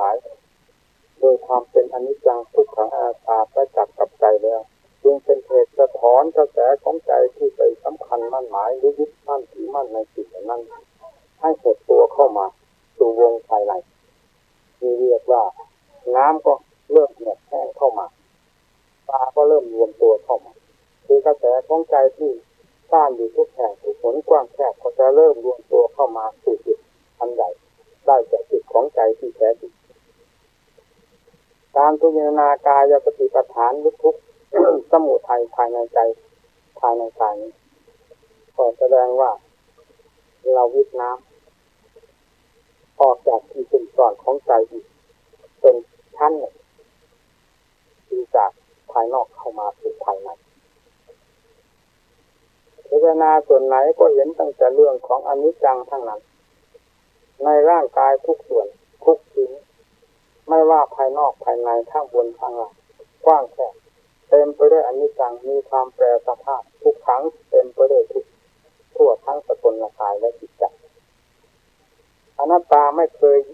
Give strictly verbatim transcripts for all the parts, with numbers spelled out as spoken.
ายโดยความเป็นอนิจจังทุกขังอนัตตาประจักษ์กับใจแล้วจึงเป็นเหตุสะท้อนกระแสของใจที่ไปสำคัญมั่นหมายหรือยึดมั่นถือมั่นในสิ่งนั้นให้หดตัวเข้ามาสู่วงภายในที่เรียกว่าน้ำก็เริ่มเหือดแห้งเข้ามาปลาก็เริ่มรวมตัวเข้ามาคือกระแสของใจที่ซ่านอยู่ทุกแห่งทุกหนกว้างแคบก็จะเริ่มรวมตัวเข้ามาสู่จุดอันใหญ่ได้จากจุดของใจที่แท้จริงการพิจารณากายปฏิปทานทุกสมุทัยภายในใจภายในกายนี้ก็แสดงว่าเราวิทย์น้ำออกจากที่เป็นส่วนของใจอีกเป็นชั้นหนึ่งที่จากภายนอกเข้ามาสู่ภายในพิจารณาส่วนไหนก็เห็นตั้งแต่เรื่องของอนิจจังทั้งนั้นในร่างกายทุกส่วนทุกชิ้นไม่ว่าภายนอกภายในข้างบนข้างล่างกว้างแคบเต็มไปด้วยอนิจจังมีความแปรสภาพทุกครั้งเต็มไปด้วยทุกทั่วทั้งสกุลกายและจิตใจอนัตตาไม่เคย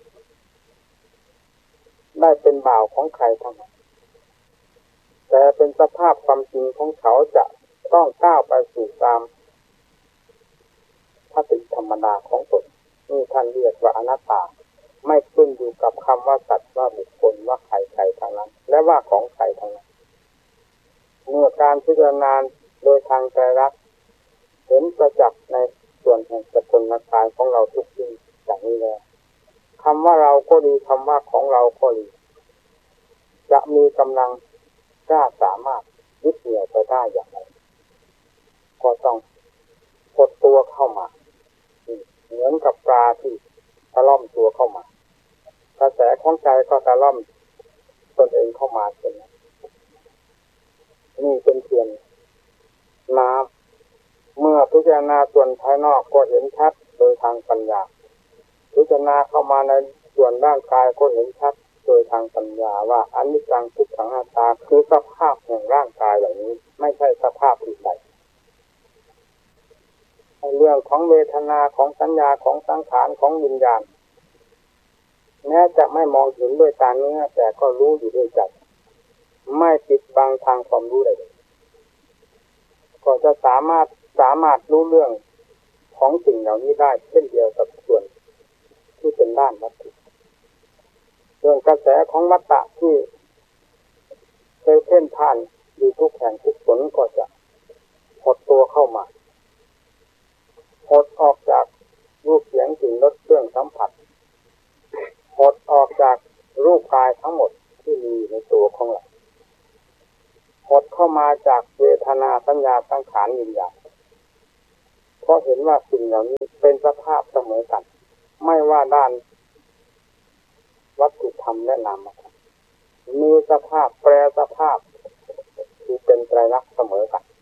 ได้เป็นบ่าวของใครทั้งนั้นแต่เป็นสภาพความจริงของเขาจะต้องก้าวไปสู่ตามคติธรรมดาของตนนี่ท่านเรียกว่าอนัตตาไม่ขึ้นอยู่กับคำว่าสัตว์ว่าบุคคลว่าใครใครทั้งนั้นและว่าของใครทั้งนั้นเมื่อการพิจารณาโดยทางใจรักเห็นประจักษ์ในส่วนแห่งสกุลกายของเราทุกสิ่งอย่างนี้แล้วคำว่าเราก็ดีคำว่าของเราก็ดีจะมีกำลังกล้าสามารถยึดเหนี่ยวไปได้อย่างไรก็ต้องกดตัวเข้ามาเหมือนกับปลาที่ตะล่อมตัวเข้ามากระแสของใจก็ตะล่อมตนเองเข้ามาเป็นนี่เป็นเพียงน้ำเมื่อพิจารณาส่วนภายนอกก็เห็นชัดโดยทางปัญญาพิจารณาเข้ามาในส่วนร่างกายก็เห็นชัดโดยทางปัญญาว่าอนิจจังทุกขังอนัตตาคือสภาพแห่งร่างกายเหล่านี้ไม่ใช่สภาพอื่นใดเรื่องของเวทนาของสัญญาของสังขารของวิญญาณแม้จะไม่มองเห็นด้วยตาเนื้อแต่ก็รู้อยู่ด้วยใจไม่ปิดบังทางความรู้ใดก็จะสามารถสามารถรู้เรื่องของสิ่งเหล่านี้ได้เช่นเดียวกับส่วนที่เป็นด้านวัตถุเรื่องกระแสของวัฏฏะที่เคยเส้นผ่านอยู่ทุกแห่งทุกหนก็จะหดตัวเข้ามาหดออกจากรูปเสียงกลิ่นรสเครื่องสัมผัสหดออกจากรูปกายทั้งหมดที่มีในตัวของเราหดเข้ามาจากเวทนาสัญญาสังขารวิญญาณเพราะเห็นว่าสิ่งเหล่านี้เป็นสภาพเสมอกันไม่ว่าด้านวัตถุธรรมและนามธรรมมีสภาพแปรสภาพที่เป็นไตรลักษณ์เสมอกัน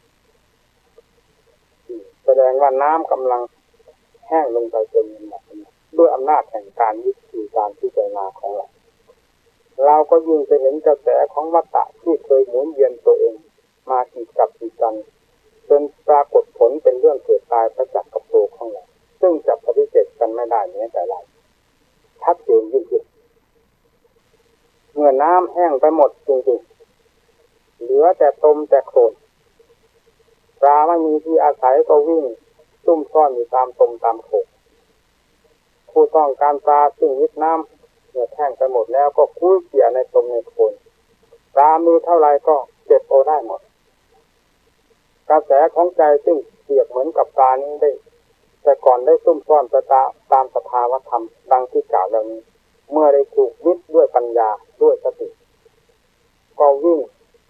แสดงว่าน้ำกำลังแห้งลงไปเป็นแบบนี้ด้วยอำนาจแห่งการยึดถือการพิจารณาของเราเราก็ยิ่งจะเห็นกระแสของวัฏฏะที่เคยหมุนเวียนตัวเองมากีดกับกีดกันจนปรากฏผลเป็นเรื่องเกิดตายประจักษ์กับตัวของเราซึ่งจะปฏิเสธกันไม่ได้แม้แต่ไรชัดเจนยิ่งขึ้นเมื่อน้ำแห้งไปหมดจริงๆเหลือแต่ตมแต่โคลนปลาไม่มีที่อาศัยก็วิ่งซุ่มซ่อนอยู่ตามตมตามโขดผู้ต้องการปลาซึ่งยึดน้ำเมื่อแห้งไปหมดแล้วก็คุ้ยเกี่ยในตมในโคลนปลามีเท่าไรก็เก็บเอาได้หมดกระแสของใจซึ่งเปียกเหมือนกับปลานี้ได้แต่ก่อนได้ซุ่มซ่อนตาตามสภาวธรรมดังที่กล่าวแล้วนี้เมื่อได้ถูกยึดด้วยปัญญาด้วยสติก็วิ่ง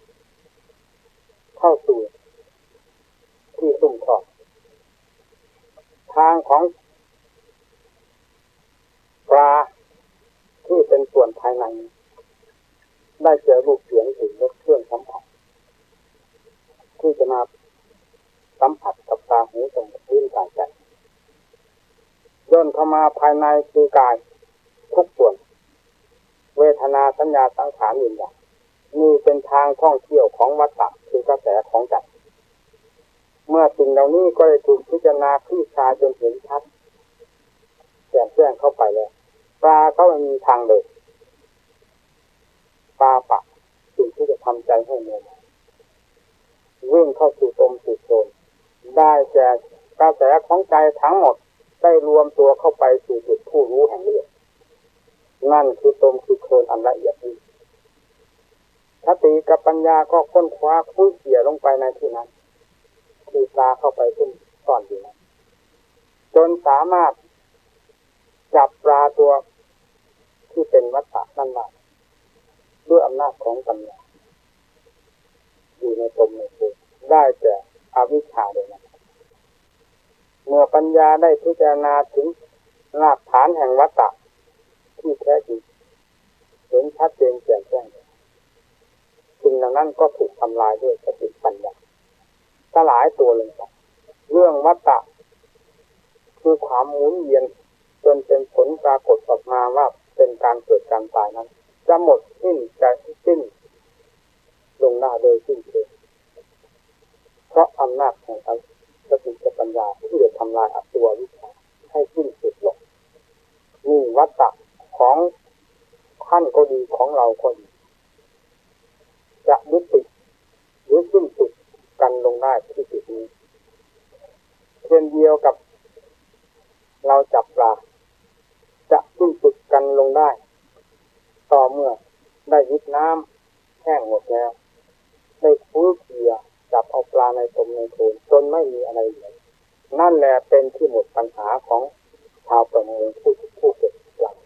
เข้าสู่ที่ซุ่มซ่อนทางของปลาที่เป็นส่วนภายในได้เจอรูปเสียงกลิ่นรสเครื่องสัมผัสที่จะมาสัมผัสกับตาหูจมูกลิ้นกายใจย่นเข้ามาภายในคือกายทุกส่วนเวทนาสัญญาสังขารวิญญาณนี่เป็นทางท่องเที่ยวของวัฏฏะคือกระแสของใจเมื่อสิ่งเหล่านี้ก็ได้ถูกพิจารณาคลี่คลายจนเห็นชัดแจ่มแจ้งเข้าไปแล้วปลาก็ไม่มีทางเลยปาปะสิ่งที่จะทำใจให้เมื่อยวิ่งเข้าสู่ตมสู่โซนได้แก่กระแสของใจทั้งหมดได้รวมตัวเข้าไปสู่จุดผู้รู้แห่งเรื่องนั่นคือตมคือโคลนอันละเอียดนี้สติกับปัญญาก็ค้นคว้าคุ้ยเขี่ยลงไปในที่นั้นคือตาเข้าไปขึ้นซ่อนอยู่นั้นจนสามารถจับปลาตัวที่เป็นวัฏฏะนั่นได้ด้วยอำนาจของปัญญาอยู่ในตมในตัวได้แก่อวิชชาเลยนะเมื่อปัญญาได้พิจารณาถึงรากฐานแห่งวัฏฏะที่แท้จริงเห็นชัดเจนแจ่มแจ้งสิ่งเหล่านั้นก็ถูกทำลายด้วยสติปัญญาสลายตัวลงไปเรื่องวัฏฏะคือความหมุนเวียนจนเป็นผลปรากฏออกมาว่าเป็นการเกิดการตายนั้นจะหมดสิ้นจะสิ้นลงหน้าโดยสิ้นเชิงเพราะอำนาจแห่งสติปัญญาที่จะทำลายอตัววิชาให้สิ้นสุดลงนี่วัฏฏะของท่านก็ดีของเราก็ดีจะยุติหรือสิ้นสุดกันลงได้ที่จุดนี้เช่นเดียวกับเราจับปลาจะสิ้นสุดกันลงได้ต่อเมื่อได้ยึดน้ำแห้งหมดแล้วได้คุ้ยเขี่ยจับเอาปลาในตมในโคลนจนไม่มีอะไรเหลือนั่นแหละเป็นที่หมดปัญหาของชาวประมงผู้ผู้เก็บปลา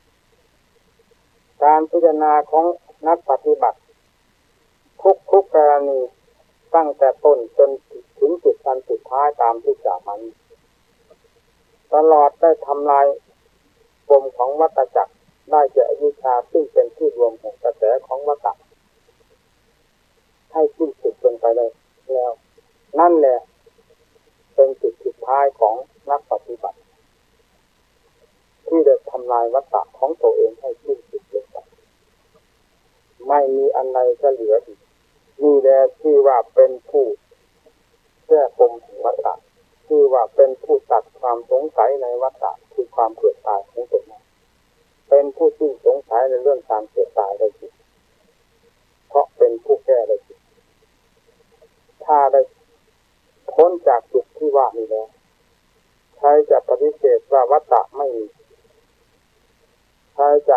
การพิจารณาของนักปฏิบัติทุกทุกกรณีตั้งแต่ต้นจนถึงจุดอันสุดท้ายตามที่กล่าวมาตลอดได้ทำลายปมของวัฏจักรได้แก่อวิชชาซึ่งเป็นที่รวมแห่งกระแสของวัฏฏะให้สิ้นสุดลงไปเลยแล้วนั่นแหละเป็นจุดสุดท้ายของนักปฏิบัติที่ได้ทำลายวัฏฏะของตัวเองให้สิ้นสุดลงไปไม่มีอันใดจะเหลืออีกนี่แหละที่ว่าเป็นผู้แก้ปมแห่งวัฏฏะที่ว่าเป็นผู้ตัดความสงสัยในวัฏฏะคือความเกิดตายของตนเป็นผู้ที่สงสัยในเรื่องการเกิดตายได้จริงเพราะเป็นผู้แก้ได้จริงถ้าได้พ้นจากจุดที่ว่านี้แล้วใครจะปฏิเสธว่าวัฏฏะไม่มีใครจะ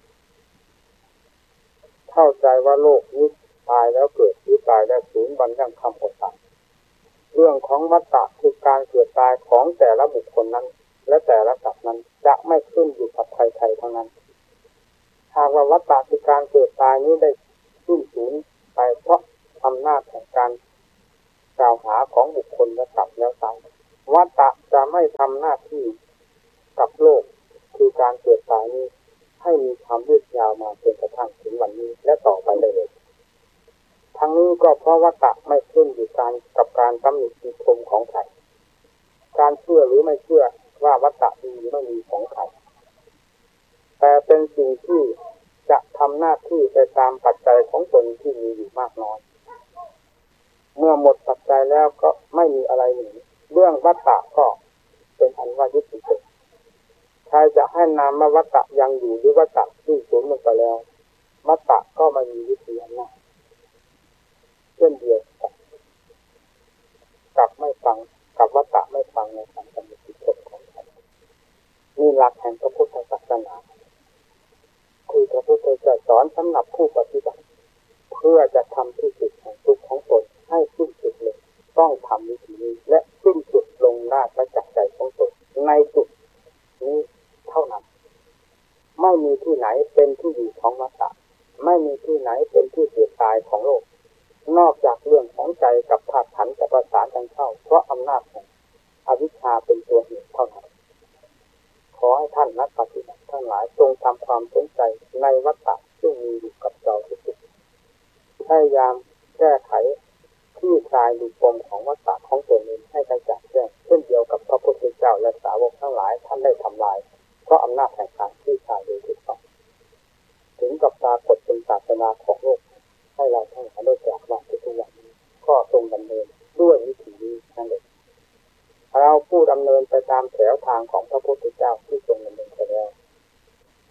เข้าใจว่าโลกนี้ตายแล้วเกิดหรือตายแล้วสูญบันยังคำอดตายเรื่องของวัฏฏะคือการเกิดตายของแต่ละบุคคลนั้นและแต่ละสัตว์นั้นจะไม่ขึ้นอยู่กับใครๆทั้งนั้นหากว่าวัฏฏะคือการเกิดตายนี้ได้สิ้นสูญไปเพราะอำนาจแห่งการกล่าวหาของบุคคลและสัตว์แล้วตายวัฏฏะจะไม่ทำหน้าที่กับโลกคือการเกิดตายนี้ให้มีความยืดยาวมาจนกระทั่งถึงวันนี้และต่อไปได้เลยทั้งนี้ก็เพราะวัฏฏะไม่ขึ้นอยู่การกับการตำหนิติชมของใครการเชื่อหรือไม่เชื่อว่าวัฏฏะมีหรือไม่มีของใครแต่เป็นสิ่งที่จะทำหน้าที่ไปตามปัจจัยของตนที่มีอยู่มากน้อยเมื่อหมดปัจจัยแล้วก็ไม่มีอะไรหนีเรื่องวัฏฏะก็เป็นอันว่ายุติไปใครจะให้นามวัฏฏะยังอยู่หรือวัฏฏะที่สูญลงไปแล้ววัฏฏะก็ไม่มีวิธีนั้นเช่นเดียวกันกับไม่ฟังกับวัฏฏะไม่ฟังในการดำเนินชีวิตของท่านนี่หลักแห่งพระพุทธศาสนาคือพระพุทธเจ้าสอนสำหรับผู้ปฏิบัติเพื่อจะทำที่สุดแห่งทุกข์ของตนให้สิ้นสุดเลยต้องทำวิธีนี้และสิ้นสุดลงหน้าประจักษ์ใจของตนในจุดนี้เท่านั้นไม่มีที่ไหนเป็นที่อยู่ของวัฏฏะไม่มีที่ไหนเป็นที่เกิดตายของโลกนอกจากเรื่องของใจกับธาตุขันธ์จะประสานกันเข้าเพราะอำนาจของอวิชชาเป็นตัวเหตุเท่านั้นขอให้ท่านนักปฏิบัติทั้งหลายจงทำความสนใจในวัฏฏะซึ่งมีอยู่กับเราทุกๆพยายามแก้ไขที่คลายดูปมของวัฏฏะของตนเองให้กระจ่างแจ้งเช่นเดียวกับพระพุทธเจ้าและสาวกทั้งหลายท่านได้ทำลายเพราะอำนาจแห่งการที่คลายโดยถูกต้องถึงกับปรากฏเป็นศาสนาของโลกให้เราทั้งหลายได้กราบไหว้ทุกๆวันก็ทรงดำเนินด้วยวิถีนี้นั่นเองเราผู้ดำเนินไปตามแถวทางของพระพุทธเจ้าที่